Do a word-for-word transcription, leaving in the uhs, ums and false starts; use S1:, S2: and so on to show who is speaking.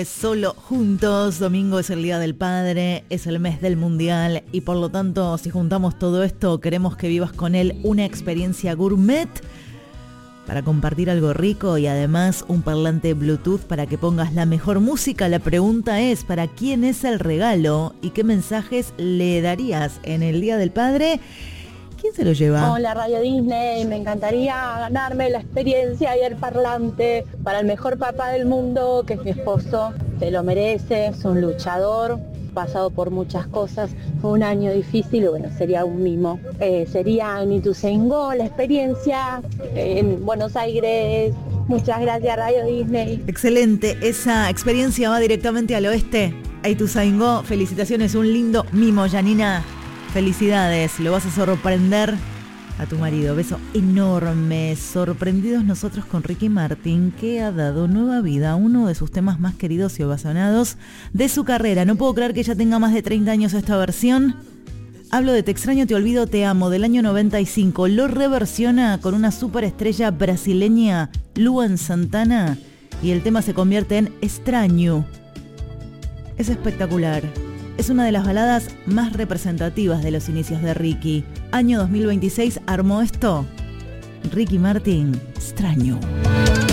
S1: Solo juntos, domingo es el Día del Padre, es el mes del Mundial y por lo tanto si juntamos todo esto queremos que vivas con él una experiencia gourmet para compartir algo rico y además un parlante Bluetooth para que pongas la mejor música. La pregunta es, ¿para quién es el regalo y qué mensajes le darías en el Día del Padre? ¿Quién se lo lleva?
S2: Hola Radio Disney, me encantaría ganarme la experiencia y el parlante para el mejor papá del mundo, que es mi esposo. Se lo merece, es un luchador, pasado por muchas cosas, fue un año difícil y bueno, sería un mimo. Eh, sería en Ituzaingó la experiencia, en Buenos Aires. Muchas gracias Radio Disney.
S1: Excelente, esa experiencia va directamente al oeste, a Ituzaingó. Felicitaciones, un lindo mimo, Janina. Felicidades, lo vas a sorprender a tu marido. Beso enorme. Sorprendidos nosotros con Ricky Martin, que ha dado nueva vida a uno de sus temas más queridos y ovacionados de su carrera. No puedo creer que ya tenga más de treinta años esta versión. Hablo de Te extraño, te olvido, te amo, del año noventa y cinco. Lo reversiona con una superestrella brasileña, Luan Santana, y el tema se convierte en Extraño. Es espectacular. Es una de las baladas más representativas de los inicios de Ricky. Año dos mil veintiséis armó esto. Ricky Martin, Extraño.